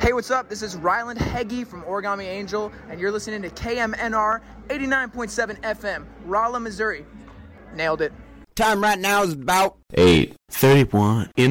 Hey, what's up? This is Ryland Heggie from Origami Angel, and you're listening to KMNR 89.7 FM, Rolla, Missouri. Nailed it. Time right now is about 8:31 in